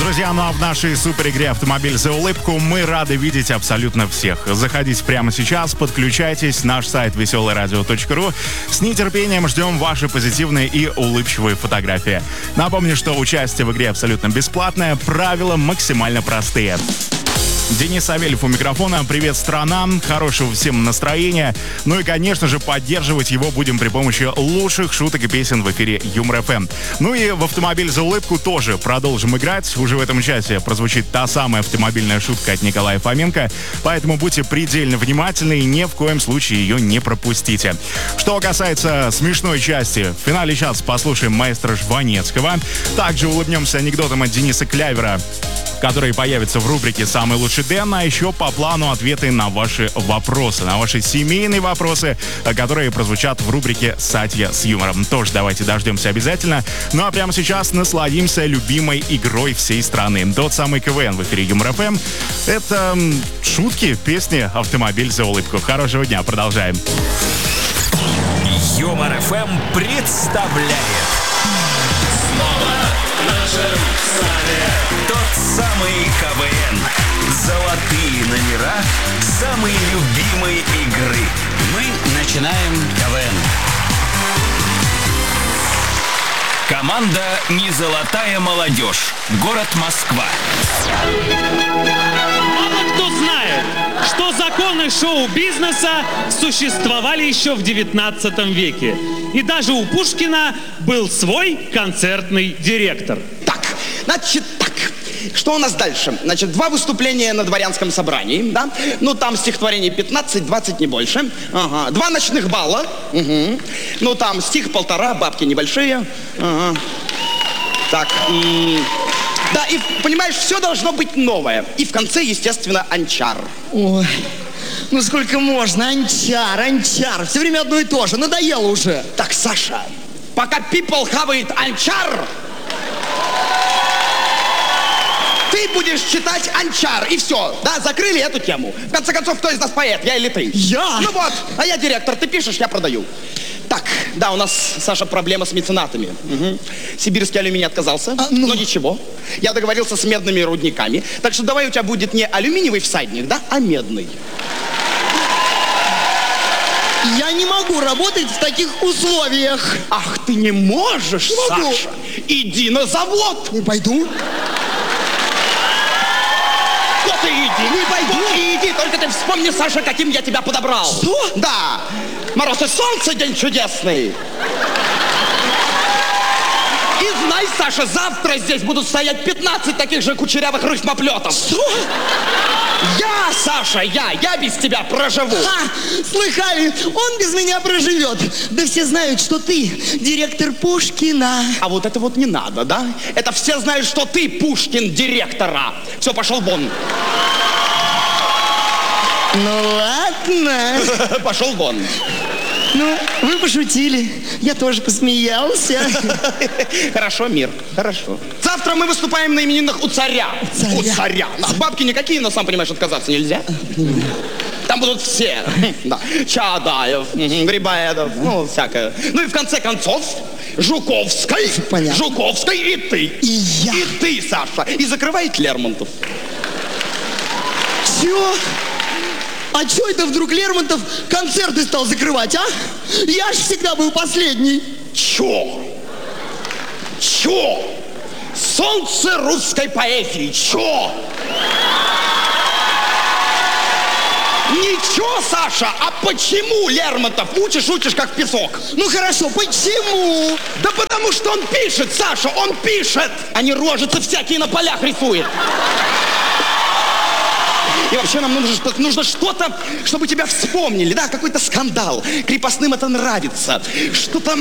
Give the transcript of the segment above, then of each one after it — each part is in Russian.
Друзья, ну а в нашей супер-игре «Автомобиль за улыбку» мы рады видеть абсолютно всех. Заходите прямо сейчас, подключайтесь, наш сайт veseleradio.ru. С нетерпением ждем ваши позитивные и улыбчивые фотографии. Напомню, что участие в игре абсолютно бесплатное, правила максимально простые. Денис Савельев у микрофона. Привет, страна. Хорошего всем настроения. Ну и, конечно же, поддерживать его будем при помощи лучших шуток и песен в эфире Юмор ФМ. Ну и в «Автомобиль за улыбку» тоже продолжим играть. Уже в этом часе прозвучит та самая автомобильная шутка от Николая Фоменко. Поэтому будьте предельно внимательны и ни в коем случае ее не пропустите. Что касается смешной части, в финале сейчас послушаем маэстро Жванецкого. Также улыбнемся анекдотом от Дениса Клявера, который появится в рубрике «Самый лучший Дэн», а еще по плану ответы на ваши вопросы, на ваши семейные вопросы, которые прозвучат в рубрике «Сатья с юмором». Тоже давайте дождемся обязательно. Ну а прямо сейчас насладимся любимой игрой всей страны. Тот самый КВН в эфире Юмор ФМ. Это шутки, песни, «Автомобиль за улыбку». Хорошего дня, продолжаем. Юмор ФМ представляет. Снова в нашем стане Тот самый КВН. Золотые номера самой любимой игры. Мы начинаем КВН. Команда «Не золотая молодежь». Город Москва. Мало кто знает, что законы шоу-бизнеса существовали еще в 19 веке. И даже у Пушкина был свой концертный директор. Так, значит так. Что у нас дальше? Значит, 2 выступления на дворянском собрании, да? Ну, там стихотворений 15-20, не больше. Ага. 2 ночных бала. Угу. Ну, там стих 1,5, бабки небольшие. Ага. Так. Да, и, понимаешь, все должно быть новое. И в конце, естественно, анчар. Ой, ну сколько можно? Анчар. Все время одно и то же. Надоело уже. Так, Саша, пока people хавает анчар, ты будешь читать анчар, и все. Да, закрыли эту тему. В конце концов, кто из нас поэт, я или ты? Я? Ну вот, а я директор, ты пишешь, я продаю. Так, да, у нас, Саша, проблема с меценатами. Угу. Сибирский алюминий отказался, но ничего. Я договорился с медными рудниками. Так что давай у тебя будет не алюминиевый всадник, да, а медный. Я не могу работать в таких условиях. Ах, ты не можешь, Не могу. Саша? Иди на завод. Не пойду. Вот и иди. Не пойду. Вот и иди. Только ты вспомни, Саша, каким я тебя подобрал. Что? Да. Мороз и солнце, день чудесный. И знай, Саша, завтра здесь будут стоять 15 таких же кучерявых рифмоплетов. Что? Я, Саша, я без тебя проживу. Ха! Слыхали, он без меня проживет. Да все знают, что ты директор Пушкина. А вот это вот не надо, да? Это все знают, что ты Пушкин директора. Все, пошел вон. Ну ладно. Пошел вон. Ну, вы пошутили. Я тоже посмеялся. Хорошо, Мир, хорошо. Завтра мы выступаем на именинах у царя. Царя. У царя. Бабки никакие, но, сам понимаешь, отказаться нельзя. Там будут все. Да. Чадаев, Грибоедов, ну, всякое. Ну и в конце концов, Жуковской. Понятно. Жуковской и ты. И я. И ты, Саша. И закрывает Лермонтов. Чё? А чё это вдруг Лермонтов концерты стал закрывать, а? Я ж всегда был последний. Чё? Чё? Солнце русской поэзии. Чё? Ничего, Саша, а почему Лермонтов? Учишь, как песок. Ну хорошо, почему? Да потому что он пишет, Саша, он пишет. А не рожицы всякие на полях рисует. И вообще нам нужно что-то, чтобы тебя вспомнили, да, какой-то скандал. Крепостным это нравится. Что там...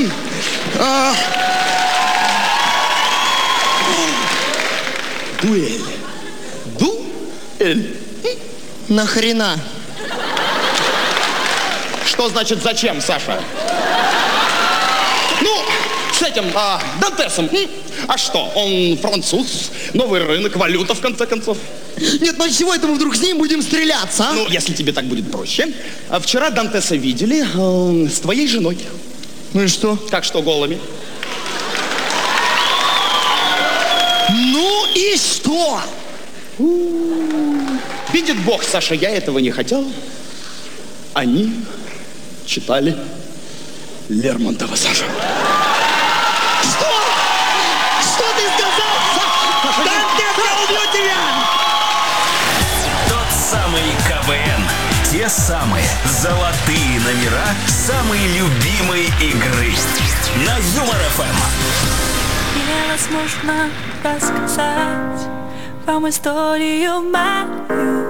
Дуэль. Дуэль. Нахрена? Что значит зачем, Саша? Ну, с этим Дантесом. А что, он француз, новый рынок, валюта, в конце концов. Нет, ну чего это мы вдруг с ним будем стреляться, а? Ну, если тебе так будет проще. Вчера Дантеса видели с твоей женой. Ну и что? Как что, голыми? Ну И что? Видит Бог, Саша, я этого не хотел. Они читали Лермонтова, Саша. Что? Что ты сказал? Контент, я убью тебя! Тот самый КВН. Те самые золотые номера самой любимой игры. На Юмор ФМ. Невозможно рассказать вам историю мою.